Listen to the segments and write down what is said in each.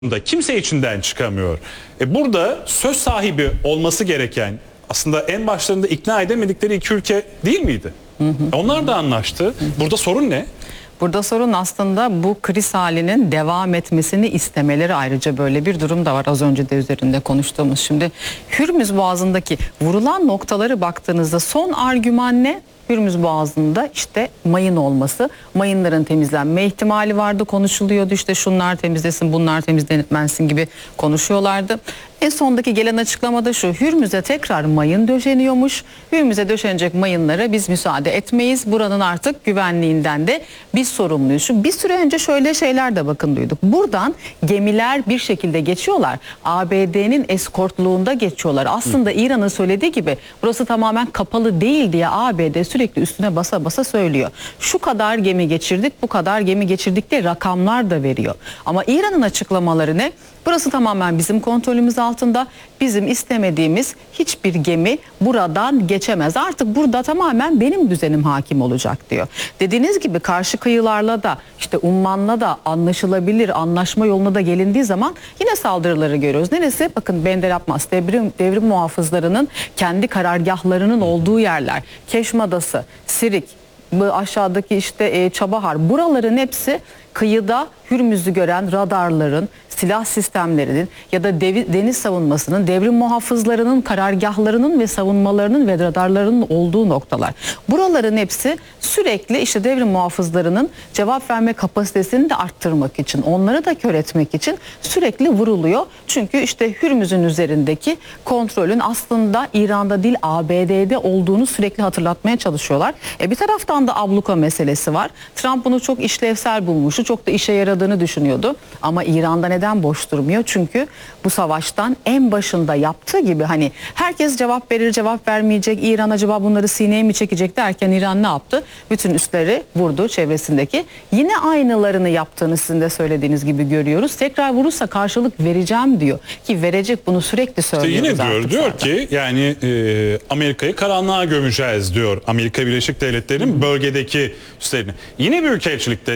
da kimse içinden çıkamıyor. Burada söz sahibi olması gereken, aslında en başlarında ikna edemedikleri iki ülke değil miydi? Onlar da anlaştı. Burada sorun ne? Burada sorun aslında bu kriz halinin devam etmesini istemeleri, ayrıca böyle bir durum da var. Az önce de üzerinde konuştuğumuz. Şimdi Hürmüz Boğazı'ndaki vurulan noktaları baktığınızda son argüman ne? Hürmüz Boğazı'nda işte mayın olması, mayınların temizlenme ihtimali vardı, konuşuluyordu. İşte şunlar temizlesin, bunlar temizlenmesin gibi konuşuyorlardı. En sondaki gelen açıklamada şu: Hürmüz'e tekrar mayın döşeniyormuş. Hürmüz'e döşenecek mayınlara biz müsaade etmeyiz. Buranın artık güvenliğinden de biz sorumluyuz. Şu bir süre önce şöyle şeyler de bakın duyduk. Buradan gemiler bir şekilde geçiyorlar. ABD'nin eskortluğunda geçiyorlar. Aslında İran'ın söylediği gibi burası tamamen kapalı değil diye ABD sürekli üstüne basa basa söylüyor. Şu kadar gemi geçirdik, bu kadar gemi geçirdik diye rakamlar da veriyor. Ama İran'ın açıklamaları ne? Burası tamamen bizim kontrolümüz altında. Bizim istemediğimiz hiçbir gemi buradan geçemez. Artık burada tamamen benim düzenim hakim olacak diyor. Dediğiniz gibi karşı kıyılarla da işte Umman'la da anlaşılabilir, anlaşma yoluna da gelindiği zaman yine saldırıları görüyoruz. Neresi? Bakın Bender Abbas, devrim muhafızlarının kendi karargahlarının olduğu yerler. Keşm Adası, Sirik, bu aşağıdaki işte Çabahar, buraların hepsi kıyıda Hürmüz'ü gören radarların, silah sistemlerinin ya da deniz savunmasının, devrim muhafızlarının karargahlarının ve savunmalarının ve radarlarının olduğu noktalar. Buraların hepsi sürekli işte devrim muhafızlarının cevap verme kapasitesini de arttırmak için, onları da kör etmek için sürekli vuruluyor. Çünkü işte Hürmüz'ün üzerindeki kontrolün aslında İran'da değil ABD'de olduğunu sürekli hatırlatmaya çalışıyorlar. Bir taraftan da abluka meselesi var. Trump bunu çok işlevsel bulmuştu, çok da işe yaradığını düşünüyordu. Ama İran'da neden boş durmuyor? Çünkü bu savaştan en başında yaptığı gibi hani herkes cevap verir, cevap vermeyecek, İran acaba bunları sineye mi çekecek derken İran ne yaptı? Bütün üsleri vurdu çevresindeki. Yine aynılarını yaptığını sizin de söylediğiniz gibi görüyoruz. Tekrar vurursa karşılık vereceğim diyor. Ki verecek, bunu sürekli söylüyoruz. İşte yine diyor ki yani Amerika'yı karanlığa gömeceğiz diyor. Amerika Birleşik Devletleri'nin bölgedeki üslerini. Yine Büyükelçilikte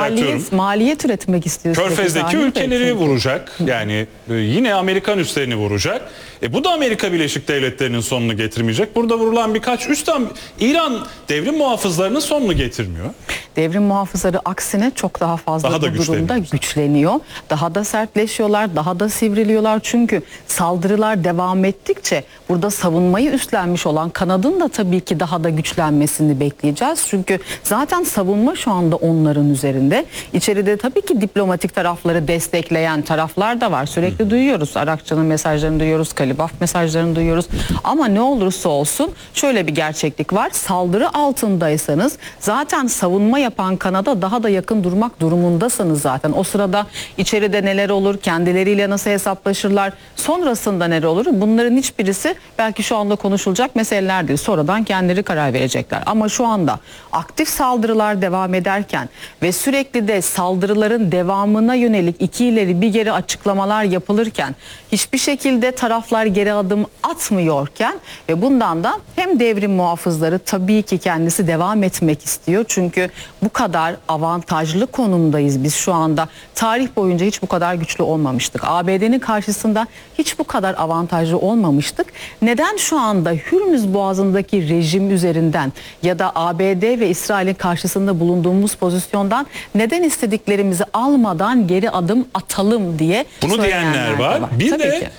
maliyet üretmek istiyor. Körfez'deki ülkeleri vuracak. Yani yine Amerikan üslerini vuracak. Bu da Amerika Birleşik Devletleri'nin sonunu getirmeyecek. Burada vurulan birkaç üstten İran devrim muhafızlarının sonunu getirmiyor. Devrim muhafızları aksine çok daha fazla bu durumda güçleniyor. Daha da sertleşiyorlar, daha da sivriliyorlar. Çünkü saldırılar devam ettikçe burada savunmayı üstlenmiş olan kanadın da tabii ki daha da güçlenmesini bekleyeceğiz. Çünkü zaten savunma şu anda onların üzerinde. İçeride tabii ki diplomatik tarafları destekleyen taraflar da var. Sürekli duyuyoruz. Arakçı'nın mesajlarını duyuyoruz, Kalibaf mesajlarını duyuyoruz. Ama ne olursa olsun şöyle bir gerçeklik var. Saldırı altındaysanız zaten savunma yapan kanada daha da yakın durmak durumundasınız zaten. O sırada içeride neler olur, kendileriyle nasıl hesaplaşırlar, sonrasında neler olur? Bunların hiçbirisi belki şu anda konuşulacak meseleler değil. Sonradan kendileri karar verecekler. Ama şu anda aktif saldırılar devam ederken ve sürekli de saldırıların devamına yönelik iki ileri bir geri açıklamalar yapılırken, hiçbir şekilde taraflar geri adım atmıyorken ve bundan da hem devrim muhafızları tabii ki kendisi devam etmek istiyor. Çünkü bu kadar avantajlı konumdayız biz şu anda. Tarih boyunca hiç bu kadar güçlü olmamıştık. ABD'nin karşısında hiç bu kadar avantajlı olmamıştık. Neden şu anda Hürmüz Boğazı'ndaki rejim üzerinden ya da ABD ve İsrail'in karşısında bulunduğumuz pozisyondan neden istediklerimizi almadan geri adım atalım diye bunu diyenler var. Bir tabii de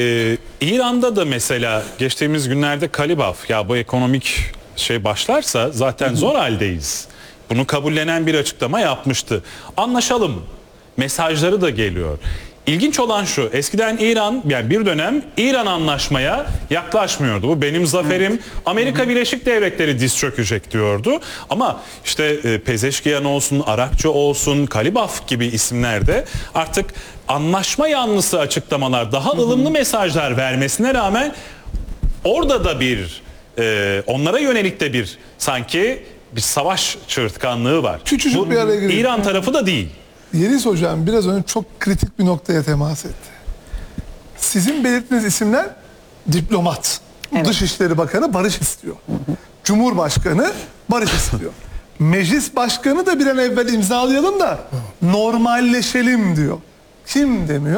İran'da da mesela geçtiğimiz günlerde Kalibaf, ya bu ekonomik şey başlarsa zaten zor haldeyiz, bunu kabullenen bir açıklama yapmıştı. Anlaşalım mesajları da geliyor. İlginç olan şu: eskiden İran, yani bir dönem İran anlaşmaya yaklaşmıyordu. Bu benim zaferim, Amerika Birleşik Devletleri diz çökecek diyordu. Ama işte Pezeşkiyan olsun, Arakçı olsun, Kalibaf gibi isimler de artık anlaşma yanlısı açıklamalar, daha ılımlı mesajlar vermesine rağmen orada da bir onlara yönelik de bir sanki bir savaş çığırtkanlığı var. Küçücük bu, bir araya gireyim. İran tarafı da değil. Yeliz Hocam biraz önce çok kritik bir noktaya temas etti. Sizin belirttiğiniz isimler diplomat. Evet. Dışişleri Bakanı barış istiyor. Cumhurbaşkanı barış istiyor. Meclis Başkanı da bir an evvel imzalayalım da normalleşelim diyor. Kim demiyor?